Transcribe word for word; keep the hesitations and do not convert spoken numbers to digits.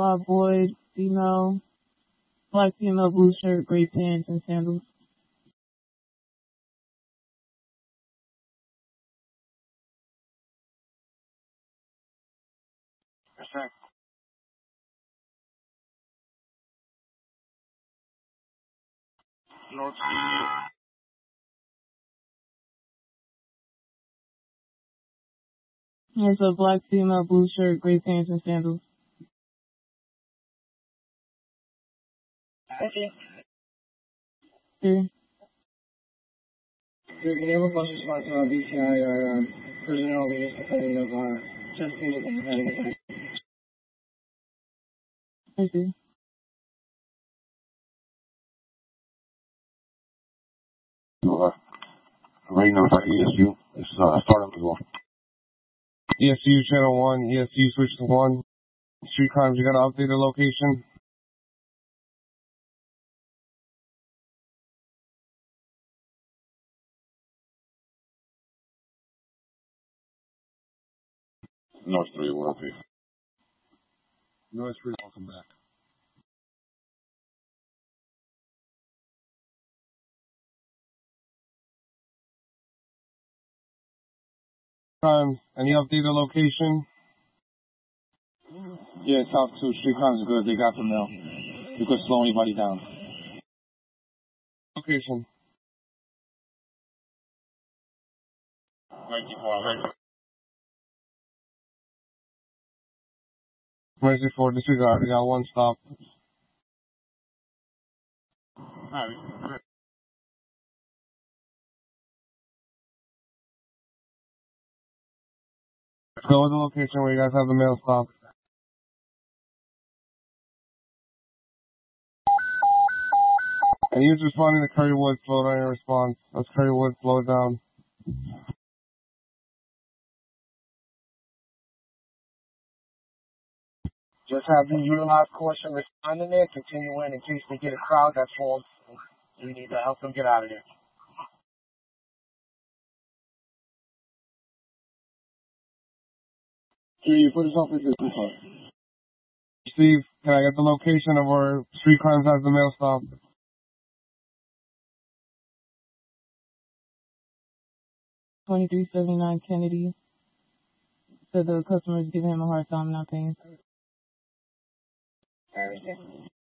five boy, female, black female, blue shirt, gray pants, and sandals. Yes, sir. North. It's a black female, blue shirt, gray pants, and sandals. Okay. Three. Sir, can you have a bus response to uh, B C I or um, personnel being complaining of uh, chest pains and panic attack? I see. Uh, rating number for E S U. It's uh, start up as well. E S U channel one, E S U switch to one. Street crimes, you gotta update the location. North three, we're okay. North three, welcome back. Crimes, any update the location? Yeah, South two, street crimes are good. They got the mail. You could slow anybody down. Location. ninety-four, Emergency four, disregard. We got one stop. Alright. Let's go with the location where you guys have the mail stop. And he was responding to Currywood, slow down your response. That's Currywood, slow it down. Just have them utilize caution responding there, continue in in case they get a crowd that forms. We need to help them get out of there. Three, you put us off with this car. Steve, can I get the location of where street crimes has the mail stop? twenty-three seventy-nine Kennedy. So the customer's giving him a hard time not paying. All right.